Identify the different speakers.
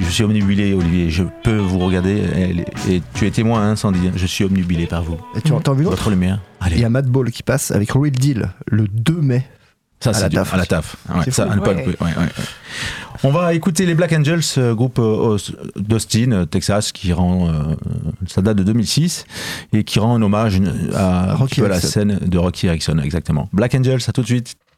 Speaker 1: suis omnibulé, Olivier. Je peux vous regarder et tu es témoin, hein, Sandy. Je suis omnibulé par vous.
Speaker 2: Et tu entends une autre.
Speaker 1: Votre lumière. Allez.
Speaker 2: Il y a Mad Ball qui passe avec Real Deal le 2 mai.
Speaker 1: Ça, c'est à la taf. Ouais,
Speaker 2: C'est
Speaker 1: ça,
Speaker 2: fou.
Speaker 1: à ne pas louper. Ouais. On va écouter les Black Angels, groupe d'Austin, Texas, qui rend, ça date de 2006, et qui rend un hommage à
Speaker 2: Rocky
Speaker 1: la
Speaker 2: Erickson.
Speaker 1: scène de Rocky Erickson, exactement. Black Angels, à tout de suite.